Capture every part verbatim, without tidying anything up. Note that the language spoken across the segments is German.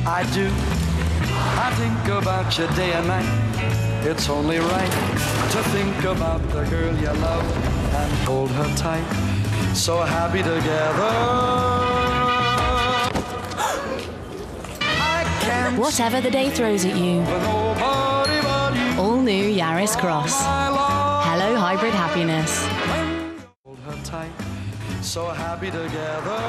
I do. I think about you day and night. It's only right to think about the girl you love and hold her tight. So happy together. I can't Whatever the day throws at you. nobody but you. All new Yaris Cross. My love. Hello hybrid happiness. Hold her tight. So happy together.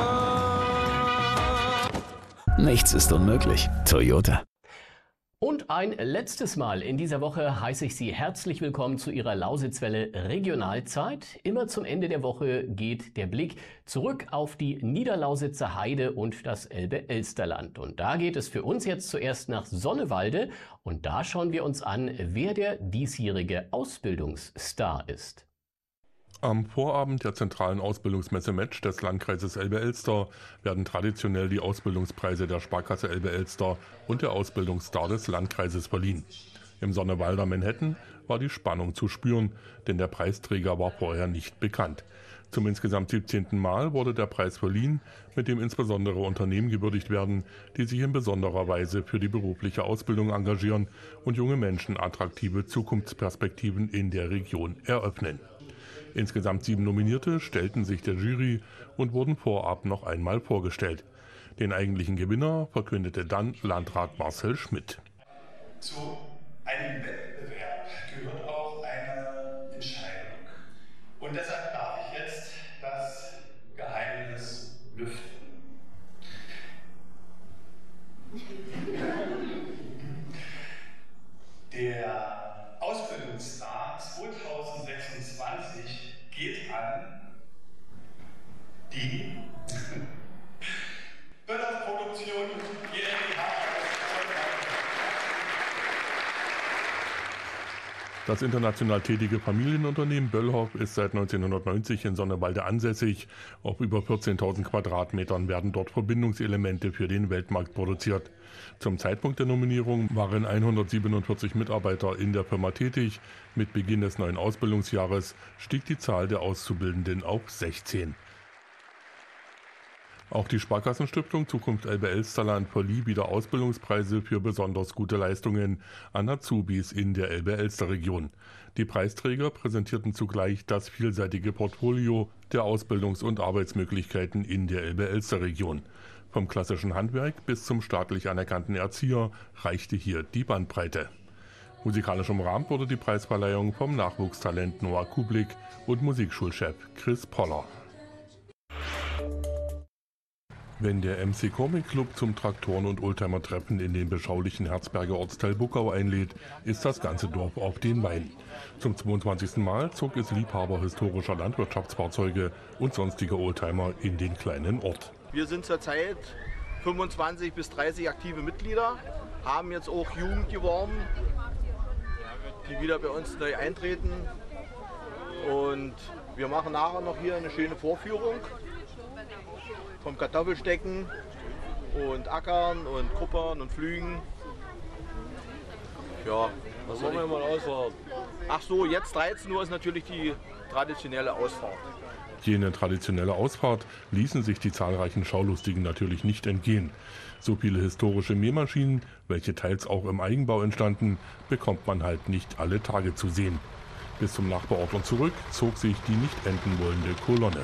Nichts ist unmöglich. Toyota. Und ein letztes Mal in dieser Woche heiße ich Sie herzlich willkommen zu Ihrer Lausitzwelle Regionalzeit. Immer zum Ende der Woche geht der Blick zurück auf die Niederlausitzer Heide und das Elbe-Elsterland. Und da geht es für uns jetzt zuerst nach Sonnewalde und da schauen wir uns an, wer der diesjährige Ausbildungsstar ist. Am Vorabend der zentralen Ausbildungsmesse Metsch des Landkreises Elbe-Elster werden traditionell die Ausbildungspreise der Sparkasse Elbe-Elster und der Ausbildungsstar des Landkreises verliehen. Im Sonnewalder Manhattan war die Spannung zu spüren, denn der Preisträger war vorher nicht bekannt. Zum insgesamt siebzehnten Mal wurde der Preis verliehen, mit dem insbesondere Unternehmen gewürdigt werden, die sich in besonderer Weise für die berufliche Ausbildung engagieren und junge Menschen attraktive Zukunftsperspektiven in der Region eröffnen. Insgesamt sieben Nominierte stellten sich der Jury und wurden vorab noch einmal vorgestellt. Den eigentlichen Gewinner verkündete dann Landrat Marcel Schmidt. Zu einem Wettbewerb gehört auch eine Entscheidung. Und deshalb darf ich jetzt das Geheimnis lüften. Der Ausbildungsstar zweitausendsechsundzwanzig geht an die Böllhoff-Produktion GmbH. Das international tätige Familienunternehmen Böllhoff ist seit neunzehnhundertneunzig in Sonnewalde ansässig. Auf über vierzehntausend Quadratmetern werden dort Verbindungselemente für den Weltmarkt produziert. Zum Zeitpunkt der Nominierung waren hundertsiebenundvierzig Mitarbeiter in der Firma tätig. Mit Beginn des neuen Ausbildungsjahres stieg die Zahl der Auszubildenden auf sechzehn. Auch die Sparkassenstiftung Zukunft Elbe-Elsterland verlieh wieder Ausbildungspreise für besonders gute Leistungen an Azubis in der Elbe-Elster-Region. Die Preisträger präsentierten zugleich das vielseitige Portfolio der Ausbildungs- und Arbeitsmöglichkeiten in der Elbe-Elster-Region. Vom klassischen Handwerk bis zum staatlich anerkannten Erzieher reichte hier die Bandbreite. Musikalisch umrahmt wurde die Preisverleihung vom Nachwuchstalent Noah Kublik und Musikschulchef Chris Poller. Wenn der M C Comic Club zum Traktoren- und Oldtimer-Treffen in den beschaulichen Herzberger Ortsteil Buckau einlädt, ist das ganze Dorf auf den Beinen. Zum zweiundzwanzigsten Mal zog es Liebhaber historischer Landwirtschaftsfahrzeuge und sonstiger Oldtimer in den kleinen Ort. Wir sind zurzeit fünfundzwanzig bis dreißig aktive Mitglieder, haben jetzt auch Jugend geworben, die wieder bei uns neu eintreten. Und wir machen nachher noch hier eine schöne Vorführung vom Kartoffelstecken und Ackern und Kuppern und Pflügen. Ja, was wollen wir mal ausfahren? Ach so, jetzt dreizehn Uhr ist natürlich die traditionelle Ausfahrt. Jene traditionelle Ausfahrt ließen sich die zahlreichen Schaulustigen natürlich nicht entgehen. So viele historische Mähmaschinen, welche teils auch im Eigenbau entstanden, bekommt man halt nicht alle Tage zu sehen. Bis zum Nachbarort und zurück zog sich die nicht enden wollende Kolonne.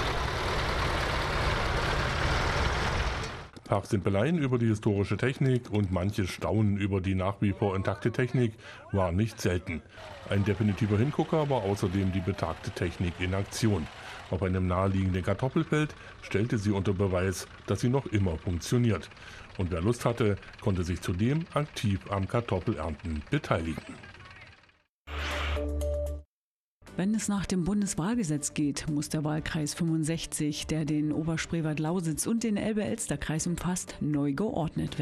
Fachsimpeleien über die historische Technik und manches Staunen über die nach wie vor intakte Technik war nicht selten. Ein definitiver Hingucker war außerdem die betagte Technik in Aktion. Auf einem naheliegenden Kartoffelfeld stellte sie unter Beweis, dass sie noch immer funktioniert. Und wer Lust hatte, konnte sich zudem aktiv am Kartoffelernten beteiligen. Wenn es nach dem Bundeswahlgesetz geht, muss der Wahlkreis fünfundsechzig, der den Oberspreewald-Lausitz und den Elbe-Elster-Kreis umfasst, neu geordnet werden.